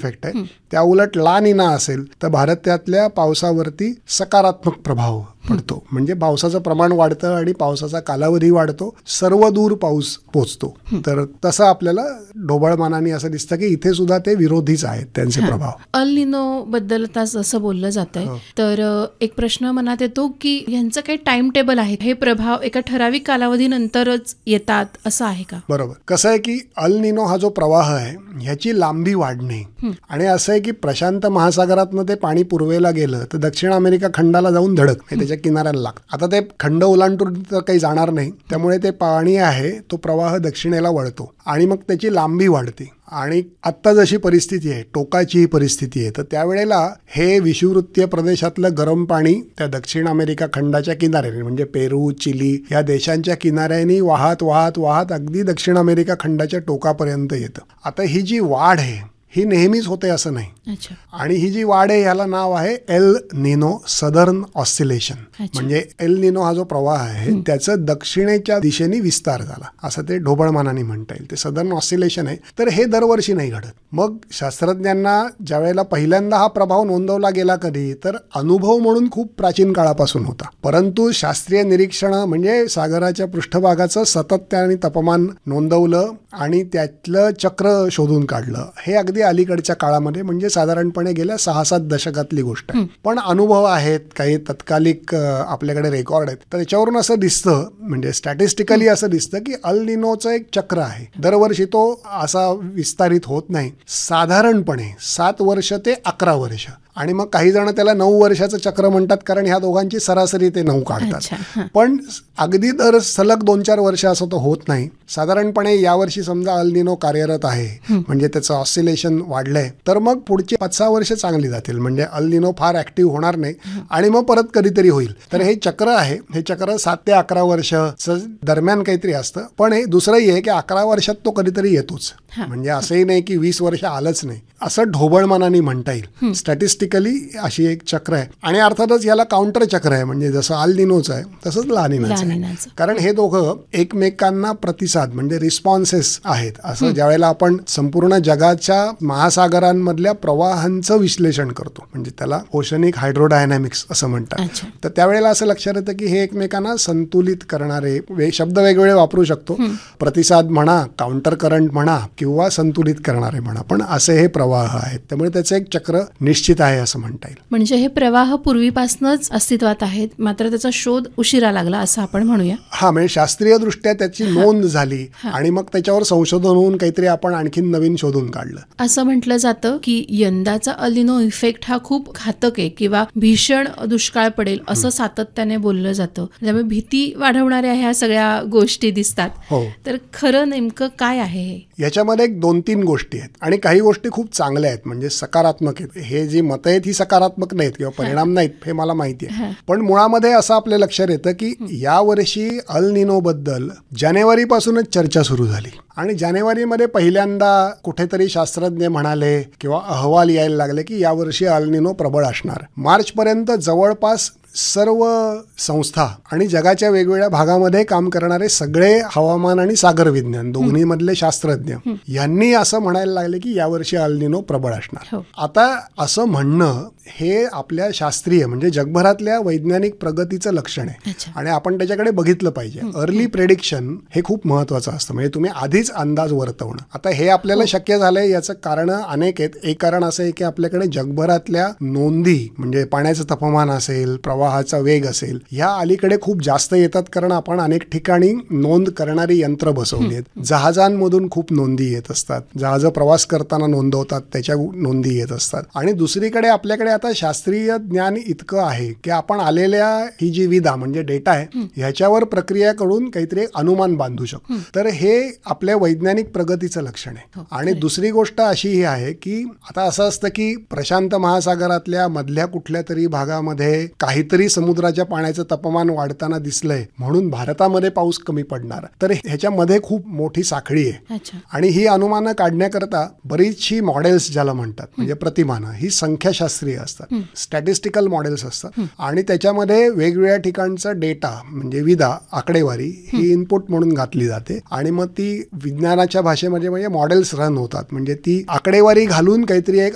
Effect आहे. त्या उलट ला निना असेल तर भारतातल्या पावसावरती सकारात्मक प्रभाव पडतो. म्हणजे पावसाचं प्रमाण वाढतं आणि पावसाचा कालावधी वाढतो, सर्व दूर पाऊस पोचतो. तर तसं आपल्याला ढोबळमानाने असं दिसतं की इथे सुद्धा ते विरोधीच आहेत त्यांचे प्रभाव. अल निनो बद्दल आता असं बोललं जात आहे, तर एक प्रश्न मनात येतो की यांचं काही टाइम टेबल आहे, हे प्रभाव एका ठराविक कालावधीनंतरच येतात असं आहे का? बरोबर. कसं आहे की अल निनो हा जो प्रवाह आहे ह्याची लांबी वाढणे आणि असं आहे की प्रशांत महासागरातनं ते पाणी पूर्वेला गेलं तर दक्षिण अमेरिका खंडाला जाऊन धडक त्याच्या किनाऱ्याला लागतं. आता ते खंड ओलांडून तर काही जाणार नाही, त्यामुळे ते पाणी आहे तो प्रवाह दक्षिणेला वळतो आणि मग त्याची लांबी वाढते. आणि आत्ता जशी परिस्थिती आहे, टोकाची ही परिस्थिती आहे, तर त्यावेळेला हे विषुववृत्तीय प्रदेशातलं गरम पाणी त्या दक्षिण अमेरिका खंडाच्या किनाऱ्याने म्हणजे पेरू, चिली या देशांच्या किनाऱ्याने वाहत वाहत वाहत अगदी दक्षिण अमेरिका खंडाच्या टोकापर्यंत येतं. आता ही जी वाढ आहे ही नेहमीच होते असं नाही. आणि ही जी वाढ आहे ह्याला नाव आहे एल निनो सदर्न ऑसिलेशन. म्हणजे एल निनो हा जो प्रवाह आहे त्याचं दक्षिणेच्या दिशेने विस्तार झाला असं ते ढोबळमानाने म्हणता येईल. ते सदर्न ऑसिलेशन आहे. तर हे दरवर्षी नाही घडत. मग शास्त्रज्ञांना ज्या वेळेला पहिल्यांदा हा प्रभाव नोंदवला गेला कधी तर अनुभव म्हणून खूप प्राचीन काळापासून होता. परंतु शास्त्रीय निरीक्षण म्हणजे सागराच्या पृष्ठभागाचं सातत्याने तापमान नोंदवलं आणि त्यातलं चक्र शोधून काढलं. हे अगदी अलीकडच्या काळामध्ये म्हणजे साधारणपणे गेल्या 6-7 दशकातली गोष्ट आहे. पण अनुभव आहेत, काही तत्कालिक आपल्याकडे रेकॉर्ड आहेत. तर त्याच्यावरून असं दिसतं म्हणजे स्टॅटिस्टिकली असं दिसतं की अल निनोचं एक चक्र आहे. दरवर्षी तो असा विस्तारित होत नाही. साधारणपणे 7 वर्ष ते 11 वर्ष आणि मग काही जण त्याला 9 वर्षाचं चक्र म्हणतात कारण ह्या दोघांची सरासरी ते 9 काढतात. पण अगदी दर सलग 2-4 वर्ष असं तो होत नाही. साधारणपणे यावर्षी समजा अल निनो कार्यरत आहे म्हणजे त्याचं ऑसिलेशन वाढलंय तर मग पुढची 5-6 वर्ष चांगली जातील. म्हणजे अल निनो फार ऍक्टिव्ह होणार नाही आणि मग परत कधीतरी होईल. तर हे चक्र आहे, हे चक्र 7 ते 11 वर्ष दरम्यान काहीतरी असतं. पण हे दुसरंही आहे की 11 वर्षात तो कधीतरी येतोच. म्हणजे असंही नाही की 20 वर्ष आलंच नाही असं ढोबळमानाने म्हणता येईल. स्टॅटिस्टिकली अशी एक चक्र आहे आणि अर्थातच याला काउंटर चक्र आहे. म्हणजे जसं अल निनोचं आहे तसंच ला निनाचं आहे. कारण हे दोघं एकमेकांना प्रतिसाद म्हणजे रिस्पॉन्सेस आहेत. असं ज्यावेळेला आपण संपूर्ण जगाच्या महासागरांमधल्या प्रवाहांचं विश्लेषण करतो म्हणजे त्याला ओशनिक हायड्रोडायनॅमिक्स असं म्हणतात. तर त्यावेळेला असं लक्षात येतं की हे एकमेकांना संतुलित करणारे शब्द वेगवेगळे वापरू शकतो. प्रतिसाद म्हणा, काउंटर करंट म्हणा किंवा संतुलित करणारे म्हणा, पण असे हे प्रवाह आहेत. त्यामुळे त्याचं एक चक्र निश्चित आहे असं म्हणता येईल. म्हणजे हे प्रवाह पूर्वीपासूनच अस्तित्वात आहेत, मात्र त्याचा शोध उशिरा लागला असं आपण म्हणूया. हा, म्हणजे शास्त्रीय दृष्ट्या त्याची नोंद झाली आणि मग त्याच्यावर संशोधन होऊन काहीतरी आपण आणखीन नवीन शोधून काढलं. असं म्हटलं जातं की यंदाचा अल निनो इफेक्ट हा खूप घातक आहे किंवा भीषण दुष्काळ पडेल असं सातत्याने बोललं जातं. त्यामुळे भीती वाढवणाऱ्या ह्या सगळ्या गोष्टी दिसतात. तर खरं नेमकं काय आहे हे? याच्यामध्ये एक 2-3 गोष्टी आहेत आणि काही गोष्टी खूप चांगल्या आहेत म्हणजे सकारात्मक आहेत. हे जी मतं आहेत ही सकारात्मक नाहीत किंवा परिणाम नाहीत हे मला माहिती आहे. पण मुळामध्ये असं आपल्या लक्षात येतं की यावर्षी अल निनो बद्दल जानेवारीपासूनच चर्चा सुरू झाली आणि जानेवारीमध्ये पहिल्यांदा कुठेतरी शास्त्रज्ञ म्हणाले किंवा अहवाल यायला लागले की यावर्षी अल निनो प्रबळ असणार. मार्चपर्यंत जवळपास सर्व संस्था आणि जगाच्या वेगवेगळ्या भागामध्ये काम करणारे सगळे हवामान आणि सागर विज्ञान दोन्ही मधले शास्त्रज्ञ यांनी असं म्हणायला लागले की यावर्षी अल निनो प्रबळ असणार. आता असं म्हणणं हे आपल्या शास्त्रीय म्हणजे जगभरातल्या वैज्ञानिक प्रगतीचं लक्षण आहे आणि आपण त्याच्याकडे बघितलं पाहिजे. अर्ली प्रेडिक्शन हे खूप महत्वाचं असतं. म्हणजे तुम्ही आधीच अंदाज वर्तवणं. आता हे आपल्याला शक्य झालंय याचं कारण अनेक आहेत. एक कारण असं आहे की आपल्याकडे जगभरातल्या नोंदी म्हणजे पाण्याचं तापमान असेल, प्रवाहाचा वेग असेल, ह्या अलीकडे खूप जास्त येतात कारण आपण अनेक ठिकाणी नोंद करणारी यंत्र बसवली आहेत. जहाजांमधून खूप नोंदी येत असतात. जहाज प्रवास करताना नोंदवतात त्याच्या नोंदी येत असतात. आणि दुसरीकडे आपल्याकडे आता शास्त्रीय ज्ञान इतकं आहे की आपण आलेल्या ही जी विदा म्हणजे डेटा आहे ह्याच्यावर प्रक्रिया करून काहीतरी अनुमान बांधू शकतो. तर हे आपल्या वैज्ञानिक प्रगतीचं लक्षण आहे. आणि दुसरी गोष्ट अशी ही आहे की आता असं असतं की प्रशांत महासागरातल्या मधल्या कुठल्या तरी भागामध्ये काहीतरी समुद्राच्या पाण्याचं तापमान वाढताना दिसलंय म्हणून भारतामध्ये पाऊस कमी पडणार. तर ह्याच्यामध्ये खूप मोठी साखळी आहे आणि ही अनुमानं काढण्याकरता बरीचशी मॉडेल्स ज्याला म्हणतात म्हणजे प्रतिमानं ही संख्याशास्त्रीय असतात, स्टॅटिस्टिकल मॉडेल्स असतात आणि त्याच्यामध्ये वेगवेगळ्या ठिकाणचा डेटा म्हणजे विदा आकडेवारी ही इनपुट म्हणून घातली जाते आणि मग ती विज्ञानाच्या भाषेमध्ये म्हणजे मॉडेल्स रन होतात. म्हणजे ती आकडेवारी घालून काहीतरी एक